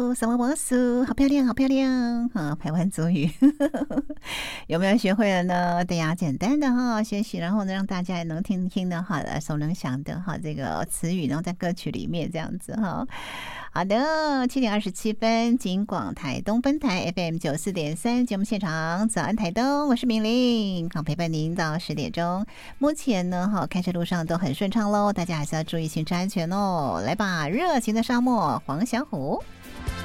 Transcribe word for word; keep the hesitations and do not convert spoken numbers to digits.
苏，什么魔苏，好漂亮，好漂亮啊！台湾族语有没有学会了呢？对呀，简单的哈学习，然后呢让大家也能听听的哈，耳熟能详的哈这个词语，然后在歌曲里面这样子哈。好的，七点二十七分，金广台东分台 F M 九四点三节目现场，早安台东，我是明玲，好陪伴您到十点钟。目前呢，哈开车路上都很顺畅喽，大家还是要注意行车安全哦。来吧，热情的沙漠黄小虎。